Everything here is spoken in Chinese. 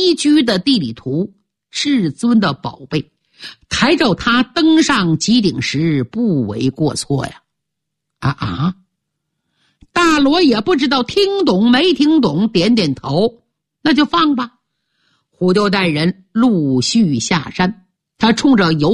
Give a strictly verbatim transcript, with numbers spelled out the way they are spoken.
宜居的地理图，至尊的宝贝，抬着他登上极顶时不为过错呀。啊啊！大罗也不知道听懂没听懂，点点头，那就放吧。虎雕带人陆续下山，他冲着游